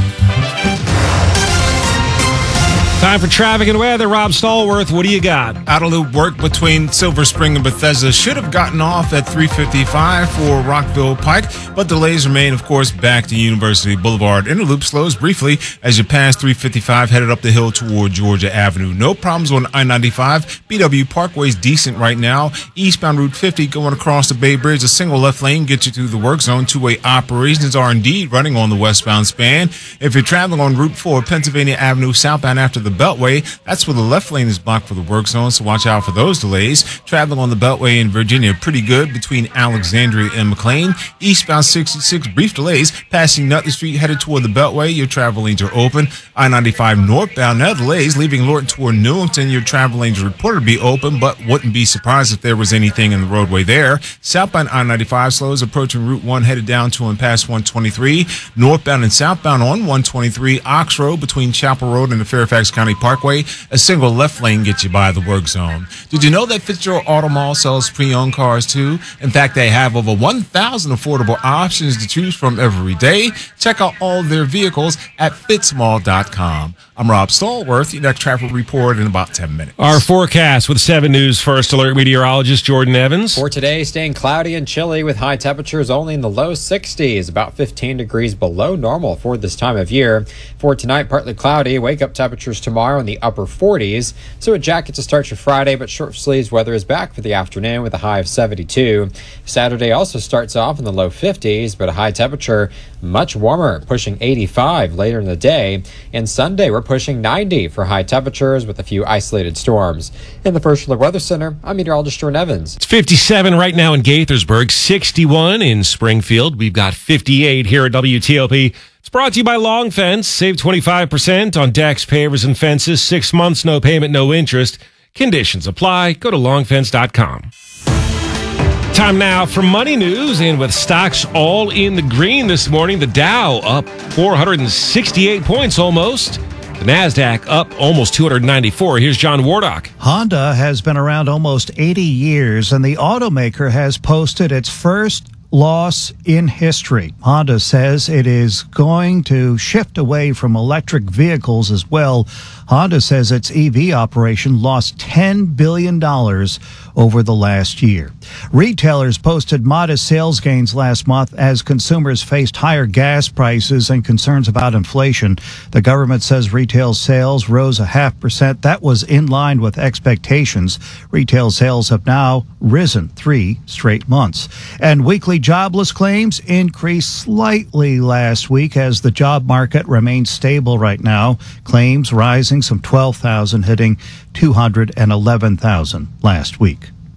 Time for traffic and weather. Rob Stallworth, what do you got? Out-of-loop work between Silver Spring and Bethesda should have gotten off at three fifty-five for Rockville Pike, but delays remain, of course, back to University Boulevard. Interloop slows briefly as you pass three fifty-five, headed up the hill toward Georgia Avenue. No problems on I ninety-five. B W Parkway is decent right now. Eastbound Route fifty going across the Bay Bridge. A single left lane gets you through the work zone. Two-way operations are indeed running on the westbound span. If you're traveling on Route four, Pennsylvania Avenue southbound after the Beltway, that's where the left lane is blocked for the work zone, so watch out for those delays. Traveling on the Beltway in Virginia, pretty good between Alexandria and McLean. Eastbound sixty-six, brief delays. Passing Nutley Street, headed toward the Beltway, your travel lanes are open. I ninety-five northbound, now delays. Leaving Lorton toward Newington, your travel lanes are reported to be open, but wouldn't be surprised if there was anything in the roadway there. Southbound I ninety-five slows approaching Route one, headed down to and past one twenty-three. Northbound and southbound on one twenty-three, Ox Road between Chapel Road and the Fairfax County Parkway. A single left lane gets you by the work zone. Did you know that Fitzgerald Auto Mall sells pre-owned cars too? In fact, they have over one thousand affordable options to choose from every day. Check out all their vehicles at fitz mall dot com. I'm Rob Stallworth. Your next traffic report in about ten minutes. Our forecast with seven News First Alert meteorologist Jordan Evans. For today, staying cloudy and chilly with high temperatures only in the low sixties, about fifteen degrees below normal for this time of year. For tonight, partly cloudy. Wake-up temperatures tomorrow in the upper forties. So a jacket to start your Friday, but short sleeves weather is back for the afternoon with a high of seventy-two. Saturday also starts off in the low fifties, but a high temperature much warmer, pushing eighty-five later in the day. And Sunday, we're pushing ninety for high temperatures with a few isolated storms. In the First Alert Weather Center, I'm meteorologist Jordan Evans. It's fifty-seven right now in Gaithersburg, sixty-one in Springfield. We've got fifty-eight here at W T O P. It's brought to you by Long Fence. Save twenty-five percent on decks, pavers, and fences. Six months, no payment, no interest. Conditions apply. Go to long fence dot com. Time now for money news, and with stocks all in the green this morning, the Dow up four hundred sixty-eight points almost. The NASDAQ up almost two hundred ninety-four. Here's John Wardock. Honda has been around almost eighty years, and the automaker has posted its first loss in history. Honda says it is going to shift away from electric vehicles as well. Honda says its E V operation lost ten billion dollars over the last year. Retailers posted modest sales gains last month as consumers faced higher gas prices and concerns about inflation. The government says retail sales rose a half percent. That was in line with expectations. Retail sales have now risen three straight months. And weekly jobless claims increased slightly last week as the job market remains stable right now. Claims rising some twelve thousand, hitting two hundred eleven thousand last week.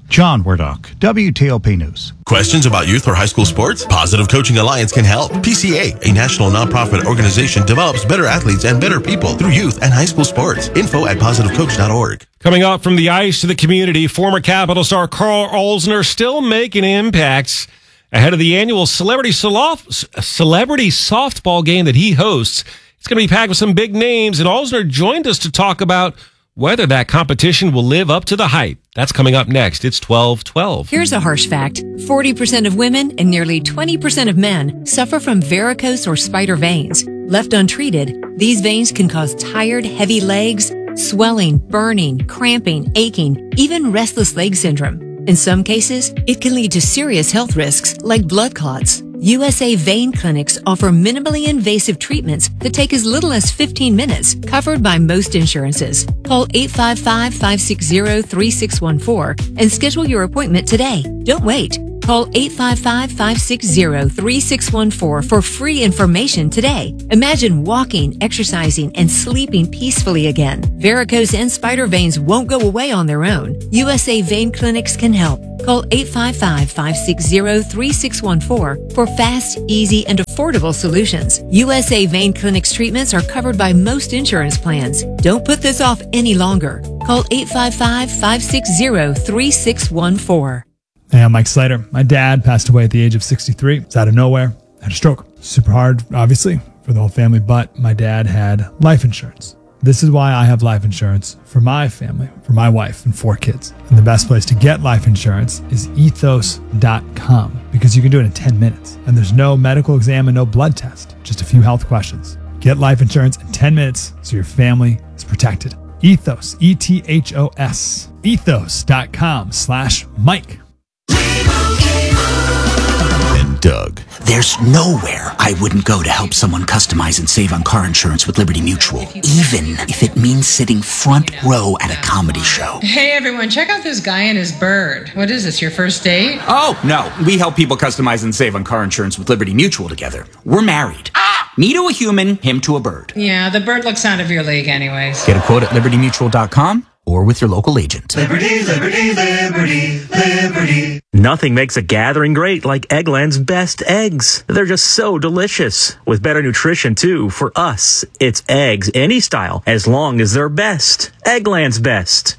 John Wardock, W T O P News. Questions about youth or high school sports? Positive Coaching Alliance can help. P C A, a national nonprofit organization, develops better athletes and better people through youth and high school sports. Info at positive coach dot org. Coming up from the ice to the community, former Capital star Carl Alzner still making impacts ahead of the annual celebrity soft, celebrity softball game that he hosts. It's going to be packed with some big names, and Alzner joined us to talk about whether that competition will live up to the hype. That's coming up next. It's twelve twelve. Here's a harsh fact. forty percent of women and nearly twenty percent of men suffer from varicose or spider veins. Left untreated, these veins can cause tired, heavy legs, swelling, burning, cramping, aching, even restless leg syndrome. In some cases, it can lead to serious health risks like blood clots. U S A Vein Clinics offer minimally invasive treatments that take as little as fifteen minutes, covered by most insurances. Call eight five five, five six zero, three six one four and schedule your appointment today. Don't wait. Call eight five five, five six zero, three six one four for free information today. Imagine walking, exercising, and sleeping peacefully again. Varicose and spider veins won't go away on their own. U S A Vein Clinics can help. Call eight five five, five six zero, three six one four for fast, easy, and affordable solutions. U S A Vein Clinics treatments are covered by most insurance plans. Don't put this off any longer. Call eight five five, five six zero, three six one four. Hey, I'm Mike Slater. My dad passed away at the age of sixty-three. It's out of nowhere. Had a stroke. Super hard, obviously, for the whole family, but my dad had life insurance. This is why I have life insurance for my family, for my wife and four kids. And the best place to get life insurance is ethos dot com because you can do it in ten minutes. And there's no medical exam and no blood test, just a few health questions. Get life insurance in ten minutes so your family is protected. Ethos, E T H O S, ethos dot com slash Mike. And Doug. There's nowhere I wouldn't go to help someone customize and save on car insurance with Liberty Mutual, even if it means sitting front row at a comedy show. Hey everyone, check out this guy and his bird. What is this, your first date? Oh, no. We help people customize and save on car insurance with Liberty Mutual together. We're married. Me to a human, him to a bird. Yeah, the bird looks out of your league anyways. Get a quote at liberty mutual dot com or with your local agent. Liberty, liberty, liberty, liberty. Nothing makes a gathering great like Eggland's best eggs. They're just so delicious. With better nutrition, too. For us, it's eggs any style, as long as they're best. Eggland's best.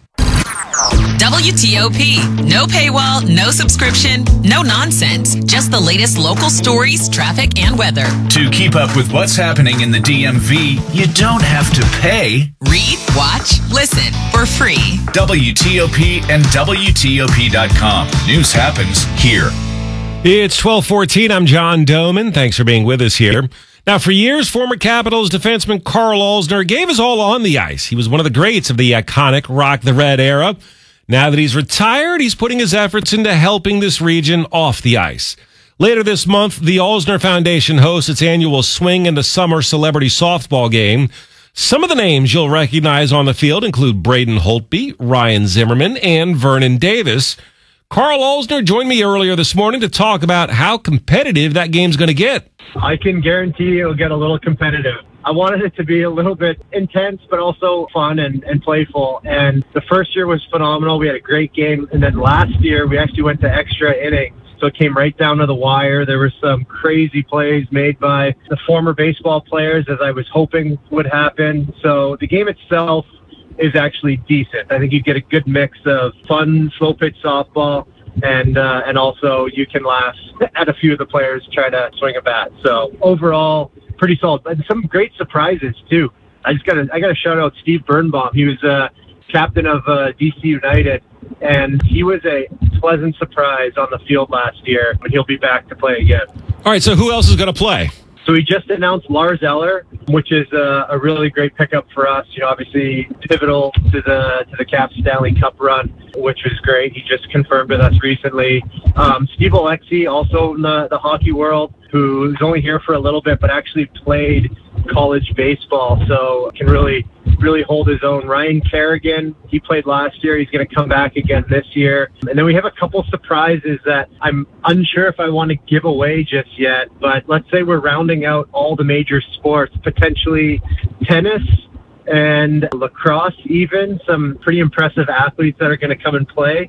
W T O P. No paywall, no subscription, no nonsense. Just the latest local stories, traffic, and weather. To keep up with what's happening in the D M V, you don't have to pay. Read, watch, listen for free. W T O P and W T O P dot com. News happens here. It's twelve fourteen. I'm John Doman. Thanks for being with us here. Now, for years, former Capitals defenseman Carl Alzner gave us all on the ice. He was one of the greats of the iconic Rock the Red era. Now that he's retired, he's putting his efforts into helping this region off the ice. Later this month, the Alzner Foundation hosts its annual Swing in the Summer Celebrity Softball Game. Some of the names you'll recognize on the field include Braden Holtby, Ryan Zimmerman, and Vernon Davis. Carl Alzner joined me earlier this morning to talk about how competitive that game's going to get. I can guarantee it'll get a little competitive. I wanted it to be a little bit intense, but also fun and, and playful. And the first year was phenomenal. We had a great game. And then last year, we actually went to extra innings. So it came right down to the wire. There were some crazy plays made by the former baseball players, as I was hoping would happen. So the game itself is actually decent. I think you get a good mix of fun, slow pitch softball, and uh, and also you can laugh at a few of the players try to swing a bat. So overall, pretty solid. And some great surprises too. I just got to I got to shout out Steve Birnbaum. He was uh, captain of uh, D C United, and he was a pleasant surprise on the field last year. But he'll be back to play again. All right. So who else is going to play? So we just announced Lars Eller, which is a, a really great pickup for us. You know, obviously pivotal to the to the Caps Stanley Cup run, which was great. He just confirmed with us recently. Um, Steve Alexi, also in the, the hockey world, who's only here for a little bit, but actually played college baseball, so can really, really hold his own. Ryan Kerrigan, he played last year. He's going to come back again this year. And then we have a couple surprises that I'm unsure if I want to give away just yet, but let's say we're rounding out all the major sports, potentially tennis and lacrosse even, some pretty impressive athletes that are going to come and play.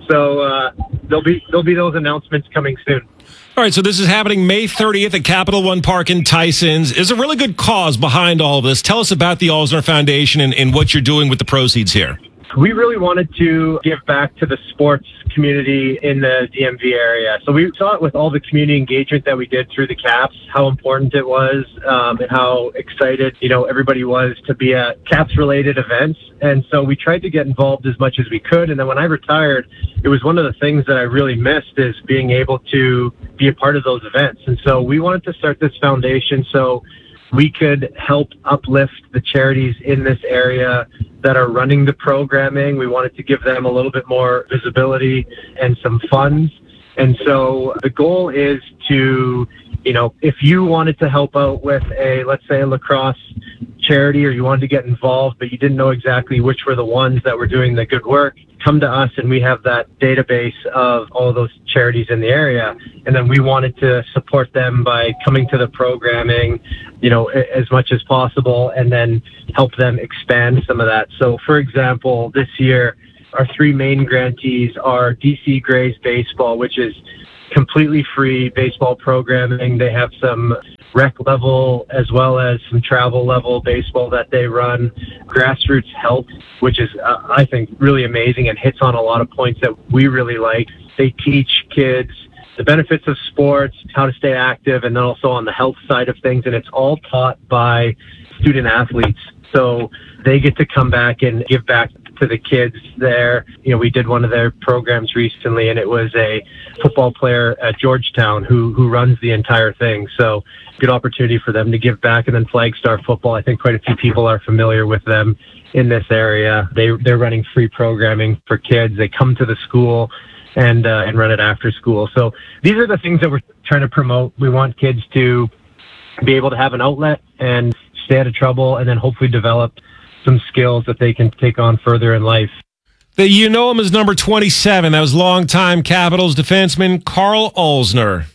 So uh, there'll be there'll be those announcements coming soon. All right, so this is happening May thirtieth at Capital One Park in Tysons. There's a really good cause behind all of this. Tell us about the Alzner Foundation and, and what you're doing with the proceeds here. We really wanted to give back to the sports community in the D M V area. So we saw it with all the community engagement that we did through the Caps, how important it was, um, and how excited, you know, everybody was to be at Caps-related events. And so we tried to get involved as much as we could. And then when I retired, it was one of the things that I really missed is being able to be a part of those events. And so we wanted to start this foundation so we could help uplift the charities in this area that are running the programming. We wanted to give them a little bit more visibility and some funds. And so the goal is to, you know, if you wanted to help out with a, let's say, a lacrosse charity, or you wanted to get involved, but you didn't know exactly which were the ones that were doing the good work, come to us and we have that database of all of those charities in the area. And then we wanted to support them by coming to the programming, you know, as much as possible, and then help them expand some of that. So for example, this year, our three main grantees are D C Grays Baseball, which is completely free baseball programming. They have some rec level as well as some travel level baseball that they run. Grassroots Health, which is, uh, I think, really amazing and hits on a lot of points that we really like. They teach kids the benefits of sports, how to stay active, and then also on the health side of things. And it's all taught by student athletes. So they get to come back and give back to the kids there. You know, we did one of their programs recently, and it was a football player at Georgetown who who runs the entire thing. So good opportunity for them to give back. And then Flagstar Football, I think quite a few people are familiar with them in this area. They, they're running free programming for kids. They come to the school and uh, and run it after school. So these are the things that we're trying to promote. We want kids to be able to have an outlet and stay out of trouble, and then hopefully develop some skills that they can take on further in life. The, you know him as number twenty-seven. That was longtime Capitals defenseman Karl Alzner.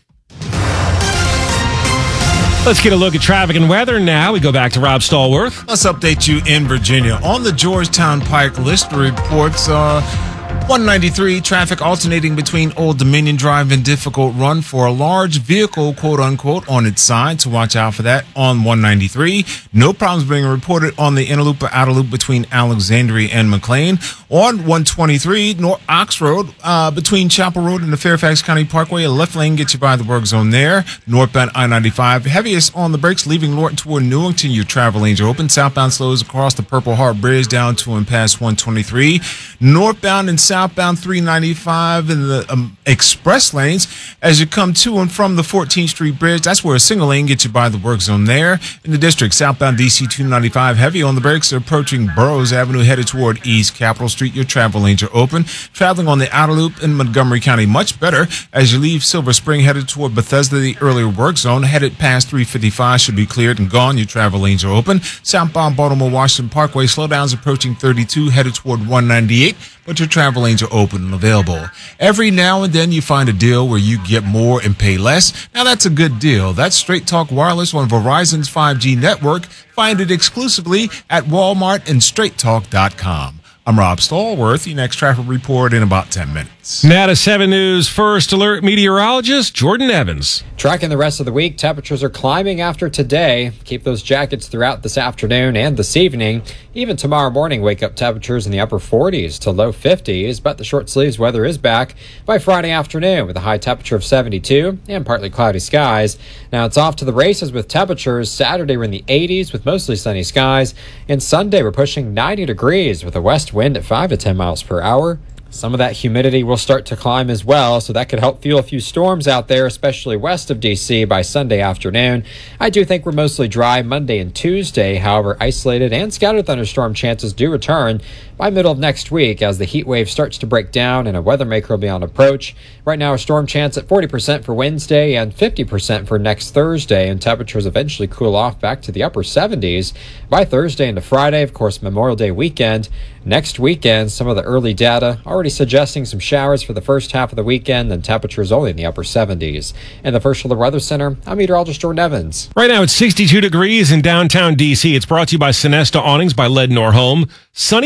Let's get a look at traffic and weather now. We go back to Rob Stallworth. Let's update you in Virginia. On the Georgetown Pike list reports, uh, one ninety-three traffic alternating between Old Dominion Drive and Difficult Run for a large vehicle, quote unquote, on its side. So watch out for that on one ninety-three. No problems being reported on the inner loop or outer loop between Alexandria and McLean. On one twenty-three, North Ox Road, uh, between Chapel Road and the Fairfax County Parkway, a left lane gets you by the work zone there. Northbound I ninety-five, heaviest on the brakes leaving Lorton toward Newington. Your travel lanes are open. Southbound slows across the Purple Heart Bridge down to and past one twenty-three. Northbound and southbound three ninety-five in the um, express lanes as you come to and from the fourteenth Street Bridge. That's where a single lane gets you by the work zone there. In the district, southbound D C two ninety-five, heavy on the brakes approaching Burroughs Avenue headed toward East Capitol Street. Your travel lanes are open. Traveling on the outer loop in Montgomery County, much better as you leave Silver Spring headed toward Bethesda. The earlier work zone headed past three fifty-five should be cleared and gone. Your travel lanes are open. Southbound Baltimore Washington Parkway, slowdowns approaching thirty-two headed toward one ninety-eight, but your travel lanes are open and available. Every now and then you find a deal where you get more and pay less. Now that's a good deal. That's Straight Talk Wireless on Verizon's five G network. Find it exclusively at Walmart and straight talk dot com. I'm Rob Stallworth. Your next traffic report in about ten minutes. Now to seven News First Alert meteorologist Jordan Evans. Tracking the rest of the week, temperatures are climbing after today. Keep those jackets throughout this afternoon and this evening. Even tomorrow morning, wake up temperatures in the upper forties to low fifties, but the short sleeves weather is back by Friday afternoon with a high temperature of seventy-two and partly cloudy skies. Now it's off to the races with temperatures. Saturday we're in the eighties with mostly sunny skies, and Sunday we're pushing ninety degrees with a west wind at five to ten miles per hour. Some of that humidity will start to climb as well, so that could help fuel a few storms out there, especially west of D C by Sunday afternoon. I do think we're mostly dry Monday and Tuesday. However, isolated and scattered thunderstorm chances do return by middle of next week as the heat wave starts to break down and a weather maker will be on approach. Right now, a storm chance at forty percent for Wednesday and fifty percent for next Thursday, and temperatures eventually cool off back to the upper seventies by Thursday into Friday, of course, Memorial Day weekend. Next weekend, some of the early data already suggesting some showers for the first half of the weekend, and temperatures only in the upper seventies. In the First Alert Weather Center, I'm meteorologist Jordan Evans. Right now it's sixty-two degrees in downtown D C. It's brought to you by Sinesta Awnings by Lednor Home. Sunny days are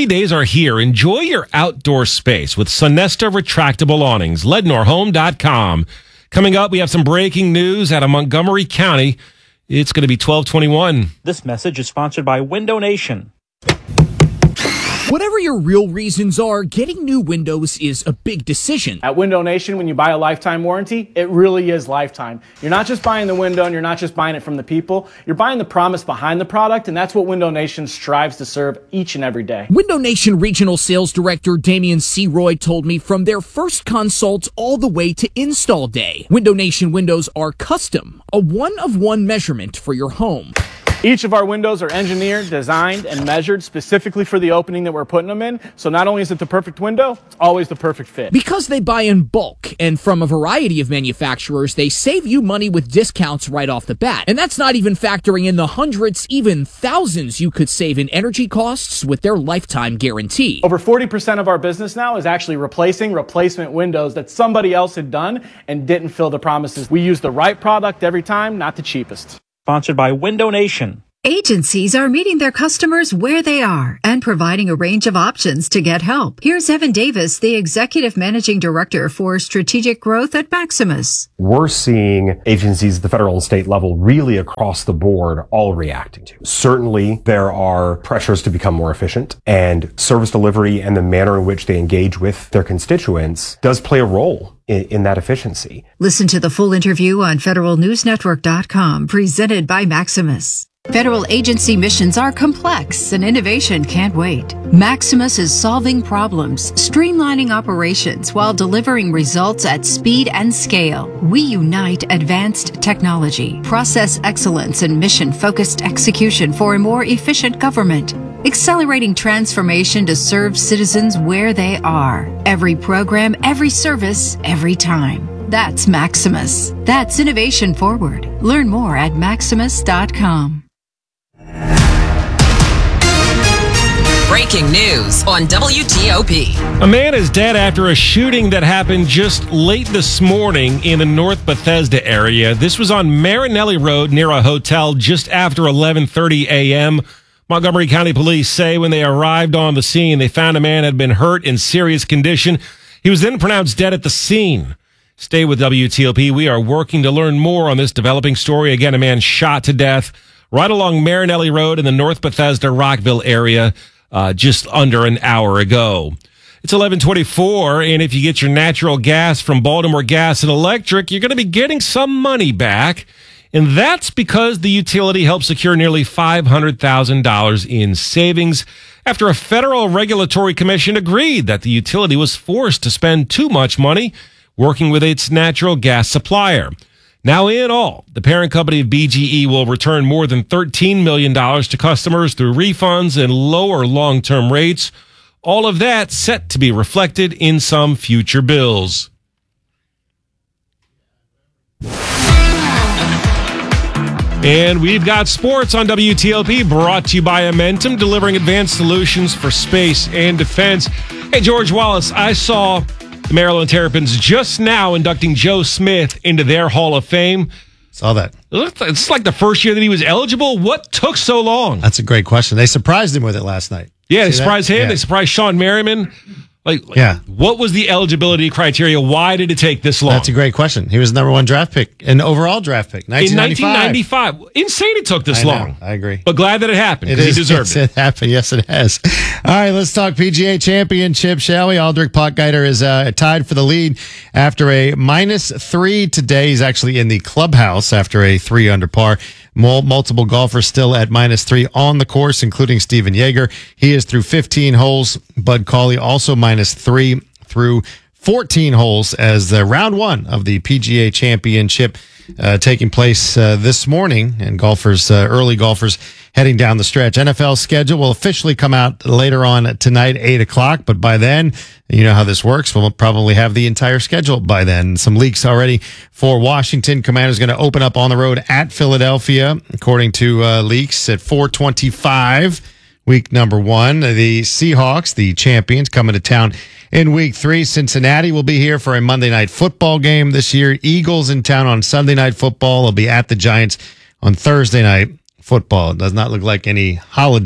are here. Enjoy your outdoor space with Sonesta retractable awnings. Lednor Home dot com. Coming up, we have some breaking news out of Montgomery County. It's going to be twelve twenty-one. This message is sponsored by Window Nation. Whatever your real reasons are, getting new windows is a big decision. At Window Nation, when you buy a lifetime warranty, it really is lifetime. You're not just buying the window and you're not just buying it from the people. You're buying the promise behind the product, and that's what Window Nation strives to serve each and every day. Window Nation Regional Sales Director Damian C. Roy told me from their first consult all the way to install day, Window Nation windows are custom, a one-of-one measurement for your home. Each of our windows are engineered, designed, and measured specifically for the opening that we're putting them in. So not only is it the perfect window, it's always the perfect fit. Because they buy in bulk and from a variety of manufacturers, they save you money with discounts right off the bat. And that's not even factoring in the hundreds, even thousands you could save in energy costs with their lifetime guarantee. Over forty percent of our business now is actually replacing replacement windows that somebody else had done and didn't fill the promises. We use the right product every time, not the cheapest. Sponsored by Window Nation. Agencies are meeting their customers where they are and providing a range of options to get help. Here's Evan Davis, the Executive Managing Director for Strategic Growth at Maximus. We're seeing agencies at the federal and state level really across the board all reacting to. Certainly, there are pressures to become more efficient, and service delivery and the manner in which they engage with their constituents does play a role in, in that efficiency. Listen to the full interview on federal news network dot com, presented by Maximus. Federal agency missions are complex and innovation can't wait. Maximus is solving problems, streamlining operations while delivering results at speed and scale. We unite advanced technology, process excellence, and mission-focused execution for a more efficient government. Accelerating transformation to serve citizens where they are. Every program, every service, every time. That's Maximus. That's innovation forward. Learn more at maximus dot com. Breaking news on W T O P. A man is dead after a shooting that happened just late this morning in the North Bethesda area. This was on Marinelli Road near a hotel just after eleven thirty a.m. Montgomery County Police say when they arrived on the scene, they found a man had been hurt in serious condition. He was then pronounced dead at the scene. Stay with W T O P. We are working to learn more on this developing story. Again, a man shot to death right along Marinelli Road in the North Bethesda, Rockville area. Uh, just under an hour ago. It's eleven twenty-four, and if you get your natural gas from Baltimore Gas and Electric, you're going to be getting some money back. And that's because the utility helped secure nearly five hundred thousand dollars in savings after a federal regulatory commission agreed that the utility was forced to spend too much money working with its natural gas supplier. Now, in all, the parent company of B G E will return more than thirteen million dollars to customers through refunds and lower long-term rates. All of that set to be reflected in some future bills. And we've got sports on W T O P, brought to you by Amentum, delivering advanced solutions for space and defense. Hey, George Wallace, I saw the Maryland Terrapins just now inducting Joe Smith into their Hall of Fame. Saw that. It's like the first year that he was eligible. What took so long? That's a great question. They surprised him with it last night. Yeah, See they surprised that? him. Yeah. They surprised Sean Merriman. Like, like, yeah. What was the eligibility criteria? Why did it take this long? That's a great question. He was the number one draft pick, an overall draft pick, nineteen ninety-five. In nineteen ninety-five. Insane it took this I know, long. I agree. But glad that it happened It because he is. deserved It happened. Yes, it has. All right, let's talk P G A Championship, shall we? Aldrich Potgieter is uh, tied for the lead after a minus three today. He's actually in the clubhouse after a three under par. Multiple golfers still at minus three on the course, including Steven Yeager. He is through fifteen holes. Bud Cauley also minus three through fourteen holes as the round one of the P G A Championship uh, taking place uh, this morning, and golfers, uh, early golfers heading down the stretch. N F L schedule will officially come out later on tonight, eight o'clock, but by then, you know how this works. We'll probably have the entire schedule by then. Some leaks already for Washington. Commanders going to open up on the road at Philadelphia, according to uh, leaks at four twenty-five. Week number one. The Seahawks, the champions, coming to town in week three. Cincinnati will be here for a Monday night football game this year. Eagles in town on Sunday night football. They'll be at the Giants on Thursday night football. It does not look like any holiday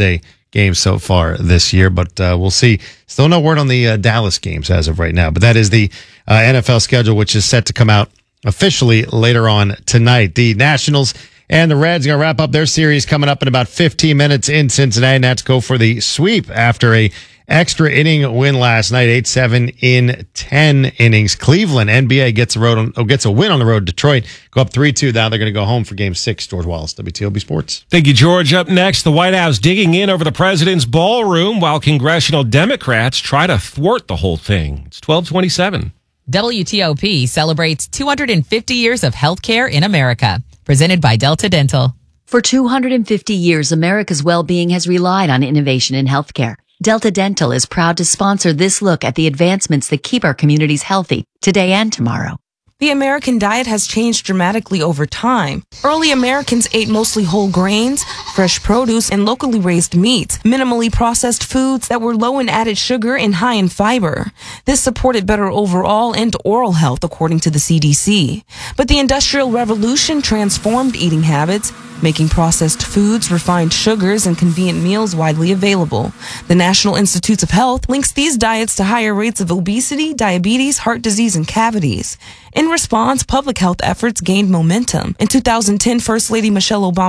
games so far this year, but uh, we'll see. Still no word on the uh, Dallas games as of right now, but that is the uh, N F L schedule, which is set to come out officially later on tonight. The Nationals and the Reds are going to wrap up their series coming up in about fifteen minutes in Cincinnati. Nats go for the sweep after a extra inning win last night, eight seven in ten innings. Cleveland, N B A gets a road on, oh, gets a win on the road. Detroit go up three two. Now they're going to go home for game six. George Wallace, W T O P Sports. Thank you, George. Up next, the White House digging in over the president's ballroom while congressional Democrats try to thwart the whole thing. It's twelve twenty-seven. W T O P celebrates two hundred fifty years of healthcare in America. Presented by Delta Dental. For two hundred fifty years, America's well-being has relied on innovation in healthcare. Delta Dental is proud to sponsor this look at the advancements that keep our communities healthy today and tomorrow. The American diet has changed dramatically over time. Early Americans ate mostly whole grains, fresh produce, and locally raised meats, minimally processed foods that were low in added sugar and high in fiber. This supported better overall and oral health, according to the C D C. But the Industrial Revolution transformed eating habits, making processed foods, refined sugars, and convenient meals widely available. The National Institutes of Health links these diets to higher rates of obesity, diabetes, heart disease, and cavities. In response, public health efforts gained momentum. In two thousand ten, First Lady Michelle Obama